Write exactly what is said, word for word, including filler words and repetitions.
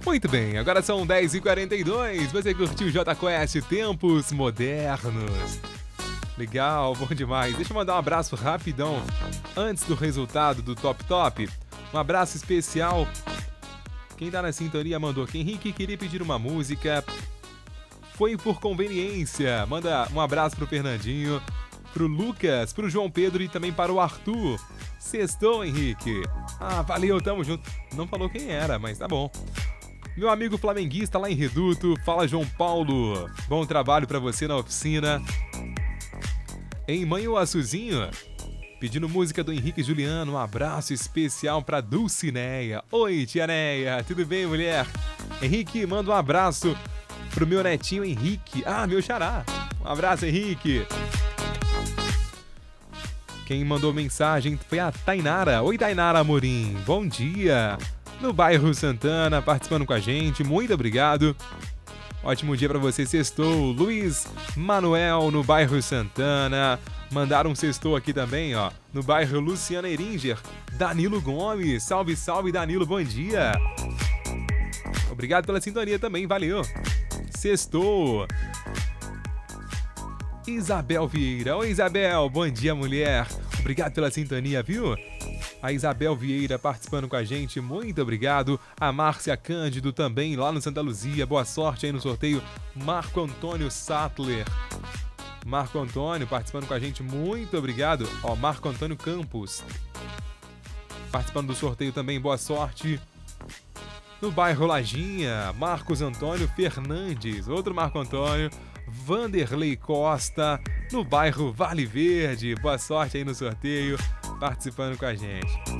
Muito bem, agora são dez e quarenta e dois. Você curtiu o J Quest Tempos Modernos? Legal, bom demais. Deixa eu mandar um abraço rapidão antes do resultado do Top Top. Um abraço especial. Quem tá na sintonia mandou que Henrique queria pedir uma música. Foi por conveniência. Manda um abraço pro Fernandinho, pro Lucas, pro João Pedro e também para o Arthur. Sextou, Henrique. Ah, valeu, tamo junto. Não falou quem era, mas tá bom. Meu amigo flamenguista lá em Reduto, fala João Paulo. Bom trabalho pra você na oficina. Em Manhuaçuzinho, pedindo música do Henrique Juliano, um abraço especial pra Dulcineia. Oi, tia Neia, tudo bem, mulher? Henrique, manda um abraço pro meu netinho Henrique. Ah, meu xará. Um abraço, Henrique. Quem mandou mensagem foi a Tainara. Oi, Tainara Amorim, bom dia. No bairro Santana, participando com a gente, muito obrigado. Ótimo dia pra você, sextou. Luiz Manuel, no bairro Santana. Mandaram um sextou aqui também, ó, no bairro Luciana Eringer. Danilo Gomes, salve, salve, Danilo, bom dia. Obrigado pela sintonia também, valeu. Sextou. Isabel Vieira. Oi, Isabel, bom dia, mulher. Obrigado pela sintonia, viu? A Isabel Vieira participando com a gente, muito obrigado. A Márcia Cândido também, lá no Santa Luzia, boa sorte aí no sorteio. Marco Antônio Sattler. Marco Antônio participando com a gente, muito obrigado. Ó, Marco Antônio Campos participando do sorteio também, boa sorte. No bairro Lajinha, Marcos Antônio Fernandes, outro Marco Antônio. Vanderlei Costa, no bairro Vale Verde, boa sorte aí no sorteio, participando com a gente.